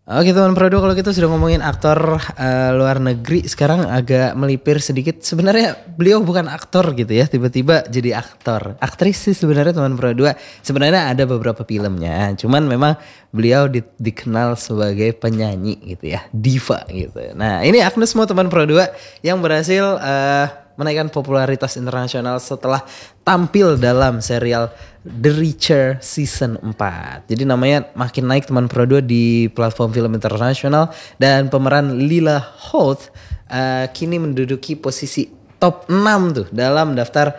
Oke teman Prodo, kalau kita sudah ngomongin aktor luar negeri, sekarang agak melipir sedikit. Sebenarnya beliau bukan aktor gitu ya, tiba-tiba jadi aktor. Aktris sih sebenarnya teman Prodo. Sebenarnya ada beberapa filmnya, cuman memang beliau dikenal sebagai penyanyi gitu ya, diva gitu. Nah ini Agnes Mo teman Prodo yang berhasil menaikkan popularitas internasional setelah tampil dalam serial The Reacher season 4. Jadi namanya makin naik teman Pro 2 di platform film internasional, dan pemeran Lila Holt kini menduduki posisi top 6 tuh dalam daftar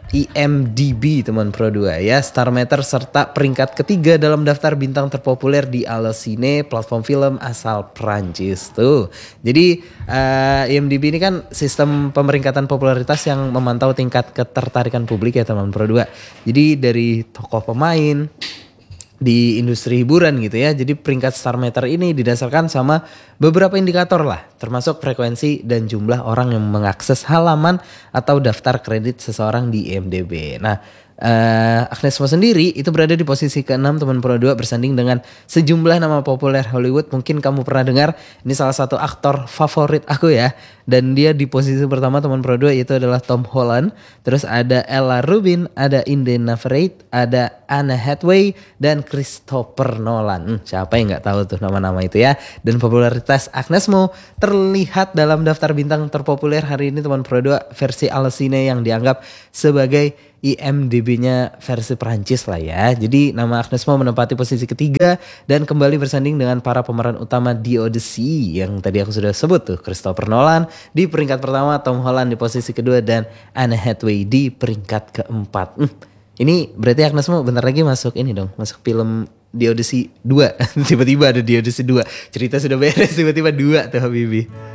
IMDb teman Pro 2 ya, Star Meter, serta peringkat ketiga dalam daftar bintang terpopuler di Allociné, platform film asal Prancis tuh. Jadi IMDb ini kan sistem pemeringkatan popularitas yang memantau tingkat ketertarikan publik ya teman Pro 2. Jadi dari tokoh pemain di industri hiburan gitu ya. Jadi peringkat Star Meter ini didasarkan sama beberapa indikator lah, termasuk frekuensi dan jumlah orang yang mengakses halaman atau daftar kredit seseorang di IMDb. Nah, Agnes Mo sendiri itu berada di posisi ke-6 teman Pro 2, bersanding dengan sejumlah nama populer Hollywood. Mungkin kamu pernah dengar, ini salah satu aktor favorit aku ya. Dan dia di posisi pertama teman Pro 2 itu adalah Tom Holland. Terus ada Ella Rubin, ada Eden Navaret, ada Anne Hathaway, dan Christopher Nolan. Siapa yang gak tahu tuh nama-nama itu ya. Dan popularitas Agnes Mo terlihat dalam daftar bintang terpopuler hari ini teman Pro 2 versi Allociné, yang dianggap sebagai IMDb-nya versi Perancis lah ya. Jadi nama Agnes Mo menempati posisi ketiga dan kembali bersanding dengan para pemeran utama di Odyssey yang tadi aku sudah sebut tuh. Christopher Nolan di peringkat pertama, Tom Holland di posisi kedua, dan Anne Hathaway di peringkat keempat. Ini berarti Agnes Mo bentar lagi masuk ini dong, masuk film di Odyssey 2. Tiba-tiba ada di Odyssey 2. Cerita sudah beres, tiba-tiba 2 tuh Habibi.